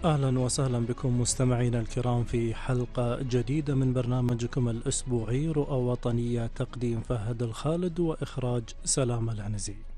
أهلا وسهلا بكم مستمعينا الكرام في حلقة جديدة من برنامجكم الأسبوعي رؤى وطنية، تقديم فهد الخالد وإخراج سلام العنزي.